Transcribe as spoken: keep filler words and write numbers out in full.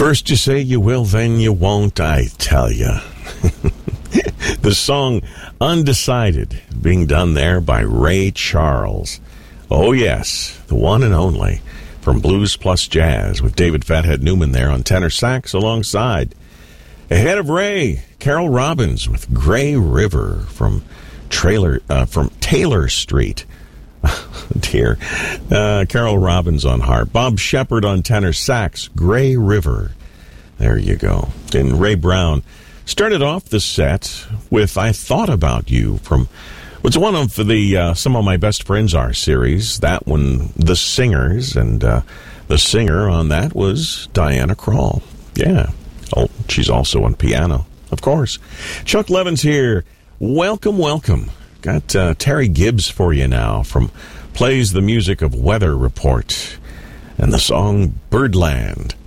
First you say you will, then you won't, I tell ya. The song Undecided, being done there by Ray Charles. Oh yes, the one and only, from Blues Plus Jazz, with David Fathead Newman there on tenor sax alongside. Ahead of Ray, Carol Robbins with Gray River from trailer uh, from Taylor Street. Dear. Uh, Carol Robbins on harp. Bob Shepard on tenor sax. Gray River. There you go. And Ray Brown started off the set with I Thought About You from what's one of the uh, Some of My Best Friends Are series. That one, The Singers. And uh, the singer on that was Diana Krall. Yeah. Oh, she's also on piano, of course. Chuck Levins here. Welcome, welcome. Got uh, Terry Gibbs for you now from Plays the Music of Weather Report and the song Birdland.